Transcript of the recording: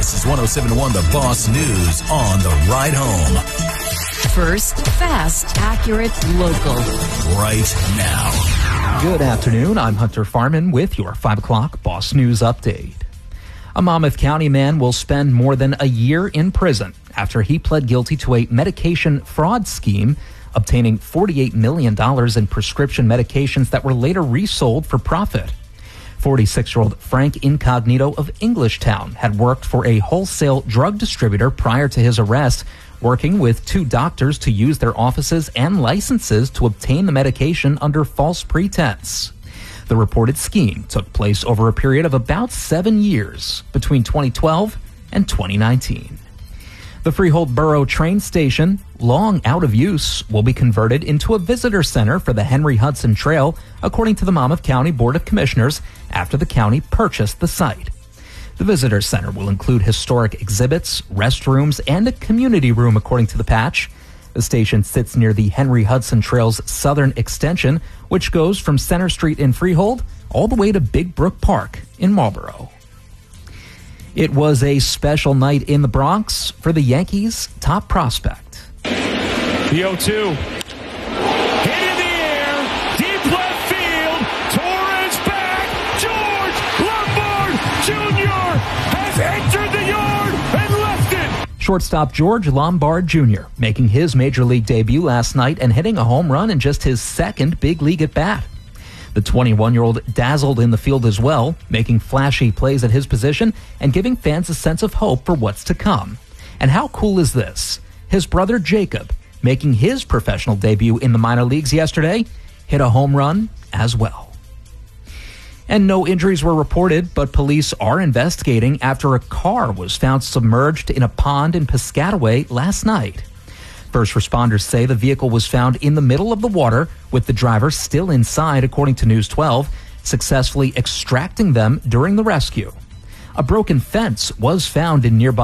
This is 107.1 The Boss News on the ride home. First, fast, accurate, local. Right now. Good afternoon. I'm Hunter Farman with your 5 o'clock Boss News update. A Monmouth County man will spend more than a year in prison after he pled guilty to a medication fraud scheme, obtaining $48 million in prescription medications that were later resold for profit. 46-year-old Frank Incognito of Englishtown had worked for a wholesale drug distributor prior to his arrest, working with 2 doctors to use their offices and licenses to obtain the medication under false pretense. The reported scheme took place over a period of about 7 years, between 2012 and 2019. The Freehold Borough train station, long out of use, will be converted into a visitor center for the Henry Hudson Trail, according to the Monmouth County Board of Commissioners, after the county purchased the site. The visitor center will include historic exhibits, restrooms, and a community room, according to the patch. The station sits near the Henry Hudson Trail's southern extension, which goes from Center Street in Freehold all the way to Big Brook Park in Marlboro. It was a special night in the Bronx for the Yankees' top prospect. The 0-2. Hit in the air. Deep left field. Torres back. George Lombard Jr. has entered the yard and left it. Shortstop George Lombard Jr. making his major league debut last night and hitting a home run in just his second big league at bat. The 21-year-old dazzled in the field as well, making flashy plays at his position and giving fans a sense of hope for what's to come. And how cool is this? His brother Jacob, making his professional debut in the minor leagues yesterday, hit a home run as well. And no injuries were reported, but police are investigating after a car was found submerged in a pond in Piscataway last night. First responders say the vehicle was found in the middle of the water, with the driver still inside, according to News 12, successfully extracting them during the rescue. A broken fence was found in nearby